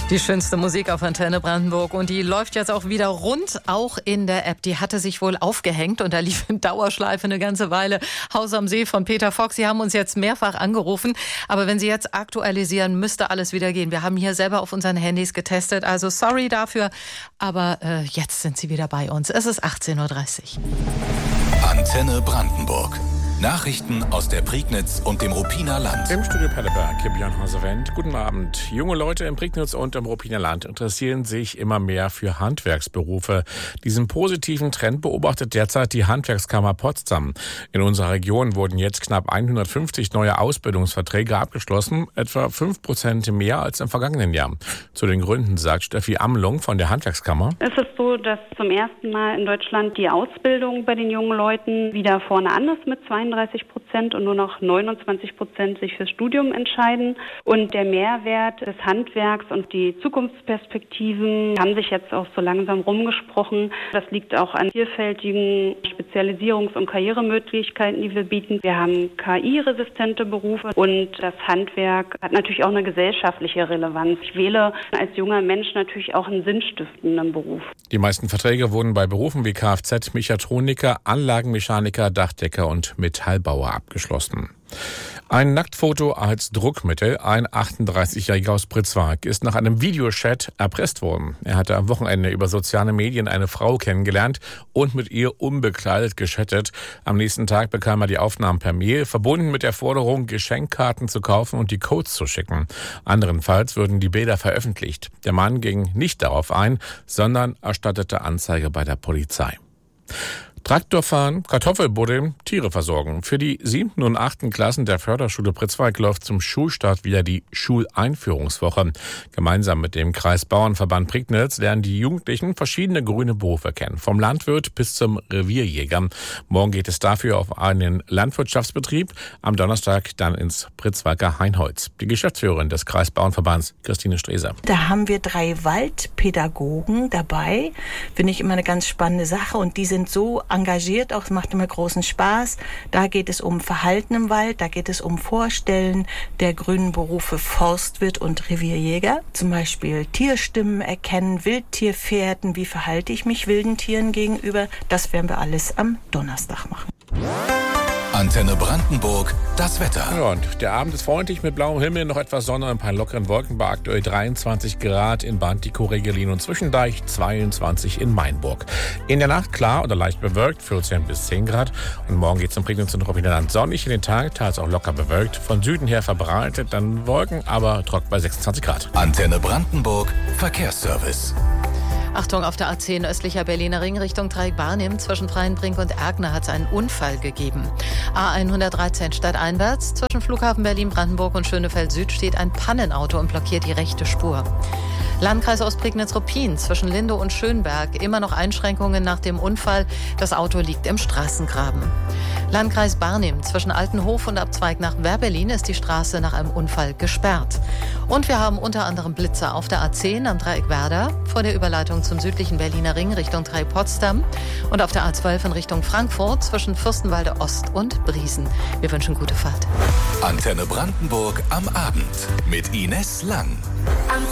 Die schönste Musik auf Antenne Brandenburg und die läuft jetzt auch wieder rund, auch in der App. Die hatte sich wohl aufgehängt und da lief in Dauerschleife eine ganze Weile Haus am See von Peter Fox. Sie haben uns jetzt mehrfach angerufen, aber wenn Sie jetzt aktualisieren, müsste alles wieder gehen. Wir haben hier selber auf unseren Handys getestet, also sorry dafür, aber jetzt sind Sie wieder bei uns. Es ist 18.30 Uhr. Antenne Brandenburg. Nachrichten aus der Prignitz und dem Ruppiner Land. Im Studio Pelleberg, Björn Hausewend. Guten Abend. Junge Leute im Prignitz und im Ruppiner Land interessieren sich immer mehr für Handwerksberufe. Diesen positiven Trend beobachtet derzeit die Handwerkskammer Potsdam. In unserer Region wurden jetzt knapp 150 neue Ausbildungsverträge abgeschlossen, etwa 5% mehr als im vergangenen Jahr. Zu den Gründen sagt Steffi Amlung von der Handwerkskammer: Es ist so, dass zum ersten Mal in Deutschland die Ausbildung bei den jungen Leuten wieder vorne an ist mit 32% und nur noch 29% sich fürs Studium entscheiden. Und der Mehrwert des Handwerks und die Zukunftsperspektiven haben sich jetzt auch so langsam rumgesprochen. Das liegt auch an vielfältigen Spezialisierungs- und Karrieremöglichkeiten, die wir bieten. Wir haben KI-resistente Berufe und das Handwerk hat natürlich auch eine gesellschaftliche Relevanz. Ich wähle als junger Mensch natürlich auch einen sinnstiftenden Beruf. Die meisten Verträge wurden bei Berufen wie Kfz, Mechatroniker, Anlagenmechaniker, Dachdecker und Metallbauer abgeschlossen. Ein Nacktfoto als Druckmittel. Ein 38-Jähriger aus Pritzwalk ist nach einem Videochat erpresst worden. Er hatte am Wochenende über soziale Medien eine Frau kennengelernt und mit ihr unbekleidet geschattet. Am nächsten Tag bekam er die Aufnahmen per Mail, verbunden mit der Forderung, Geschenkkarten zu kaufen und die Codes zu schicken. Anderenfalls würden die Bilder veröffentlicht. Der Mann ging nicht darauf ein, sondern erstattete Anzeige bei der Polizei. Traktor fahren, Kartoffelbuddeln, Tiere versorgen. Für die 7. und 8. Klassen der Förderschule Pritzwalk läuft zum Schulstart wieder die Schuleinführungswoche. Gemeinsam mit dem Kreisbauernverband Prignitz lernen die Jugendlichen verschiedene grüne Berufe kennen. Vom Landwirt bis zum Revierjäger. Morgen geht es dafür auf einen Landwirtschaftsbetrieb, am Donnerstag dann ins Pritzwalker Heinholz. Die Geschäftsführerin des Kreisbauernverbands, Christine Streser. Da haben wir 3 Waldpädagogen dabei. Finde ich immer eine ganz spannende Sache und die sind so engagiert, auch es macht immer großen Spaß. Da geht es um Verhalten im Wald, da geht es um Vorstellen der grünen Berufe Forstwirt und Revierjäger. Zum Beispiel Tierstimmen erkennen, Wildtierfährten, wie verhalte ich mich wilden Tieren gegenüber. Das werden wir alles am Donnerstag machen. Antenne Brandenburg, das Wetter. Ja, und der Abend ist freundlich mit blauem Himmel, noch etwas Sonne und ein paar lockeren Wolken bei aktuell 23 Grad in Bantikow-Regelin und Zwischendeich 22 in Mainburg. In der Nacht klar oder leicht bewölkt, 14 bis 10 Grad. Und morgen geht es zum Prignitz und Ruppiner Land sonnig in den Tag, teils auch locker bewölkt. Von Süden her verbreitet, dann Wolken, aber trocken bei 26 Grad. Antenne Brandenburg, Verkehrsservice. Achtung, auf der A10 östlicher Berliner Ring Richtung Dreieck-Barnim zwischen Freienbrink und Ergner hat es einen Unfall gegeben. A113 stadteinwärts zwischen Flughafen Berlin-Brandenburg und Schönefeld Süd steht ein Pannenauto und blockiert die rechte Spur. Landkreis Ostprignitz-Ruppin zwischen Linde und Schönberg immer noch Einschränkungen nach dem Unfall. Das Auto liegt im Straßengraben. Landkreis Barnim zwischen Altenhof und Abzweig nach Werberlin ist die Straße nach einem Unfall gesperrt. Und wir haben unter anderem Blitzer auf der A10 am Dreieck Werder vor der Überleitung zum südlichen Berliner Ring Richtung Dreieck Potsdam und auf der A12 in Richtung Frankfurt zwischen Fürstenwalde Ost und Briesen. Wir wünschen gute Fahrt. Antenne Brandenburg am Abend mit Ines Lang.